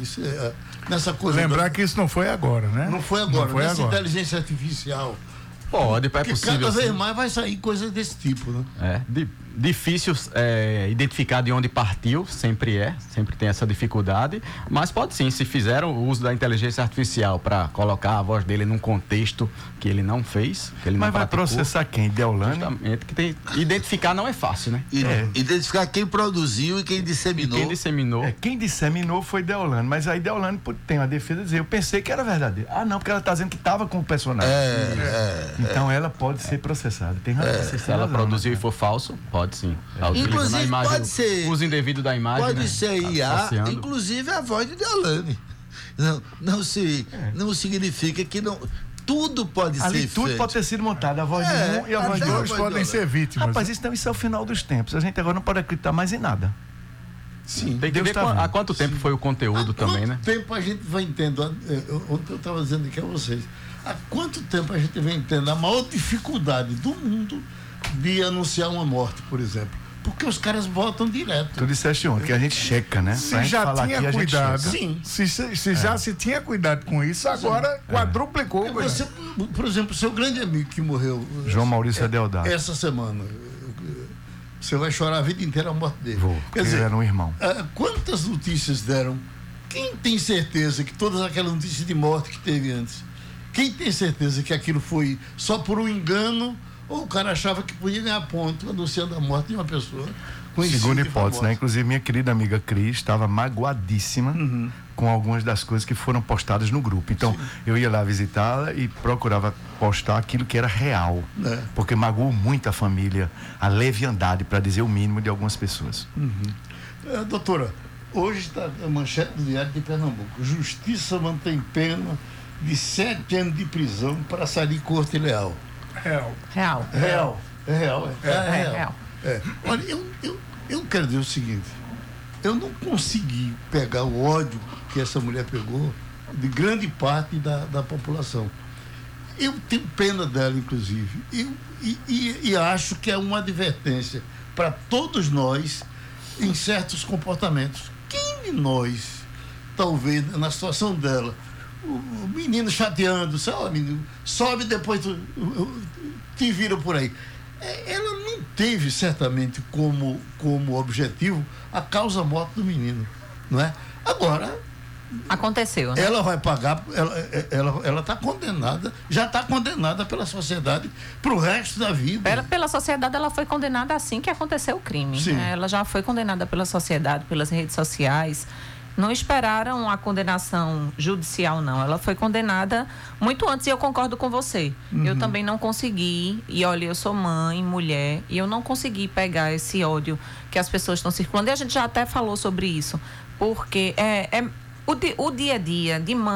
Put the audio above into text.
nessa coisa. Lembrar que isso não foi agora, né? Não foi agora. Não foi nessa agora. inteligência artificial. Pode, é Porque possível. cada vez Sim. mais vai sair coisas desse tipo, né? Difícil identificar de onde partiu, sempre tem essa dificuldade, mas pode sim, se fizeram o uso da inteligência artificial para colocar a voz dele num contexto que ele não fez, que ele Mas não vai praticou. processar quem? Deolane? Justamente, identificar não é fácil, né? Identificar quem produziu e quem disseminou. Quem disseminou foi Deolane, mas aí Deolane tem uma defesa de dizer, eu pensei que era verdadeiro. Ah, não, porque ela está dizendo que estava com o personagem. Então ela pode ser processada. Tem razão. Se ela produziu e for falso, pode sim. Inclusive, na imagem, pode ser. uso indevido da imagem. Pode né? ser IA, Associando. inclusive a voz de Deolane. Não significa que não. Tudo pode Ali ser tudo feito. pode ter sido montado. A voz de um e a voz de até a outro voz podem de ser vítimas. Rapaz, isso é o final dos tempos. A gente agora não pode acreditar mais em nada. Sim. Tem que Deus ver tá vendo. há quanto tempo foi o conteúdo também, né? Há quanto tempo a gente vai entender? Ontem eu estava dizendo aqui a vocês. Há quanto tempo a gente vem entendendo a maior dificuldade do mundo de anunciar uma morte, por exemplo? Porque os caras votam direto. Tu disseste ontem que a gente checa, né? Pra Se gente já falar tinha aqui, a gente cuidado, checa. Sim. se já se tinha cuidado com isso, agora quadruplicou. Você, por exemplo, seu grande amigo que morreu João Maurício Adeodato. essa semana, você vai chorar a vida inteira a morte dele. Vou, porque ele era um irmão. Quantas notícias deram? Quem tem certeza que todas aquelas notícias de morte que teve antes, quem tem certeza que aquilo foi só por um engano, ou o cara achava que podia ganhar ponto anunciando a morte de uma pessoa conhecida? Segunda e hipótese, famosa? né? Inclusive, minha querida amiga Cris estava magoadíssima com algumas das coisas que foram postadas no grupo. Então, eu ia lá visitá-la e procurava postar aquilo que era real. Porque magoou muito a família, a leviandade, para dizer o mínimo, de algumas pessoas. Doutora, hoje está a manchete do Diário de Pernambuco. Justiça mantém pena de 7 anos de prisão para Sari Corte Leal. Real. É real. Real. Olha, eu quero dizer o seguinte: eu não consegui pegar o ódio que essa mulher pegou de grande parte da população. Eu tenho pena dela, inclusive. E acho que é uma advertência para todos nós em certos comportamentos. Quem de nós, talvez, na situação dela, o menino chateando, menino, sobe depois te vira por aí. Ela não teve tá como objetivo a causa-morte do menino, não é? Agora, Aconteceu, né? ela vai pagar, ela está condenada, já está condenada pela sociedade para o resto da vida. Pela sociedade, ela foi condenada assim que aconteceu o crime. Sim. Ela já foi condenada pela sociedade, pelas redes sociais. Não esperaram a condenação judicial, não. Ela foi condenada muito antes, e eu concordo com você. Eu também não consegui, e olha, eu sou mãe, mulher, e eu não consegui pegar esse ódio que as pessoas estão circulando. E a gente já até falou sobre isso, porque o dia a dia de mãe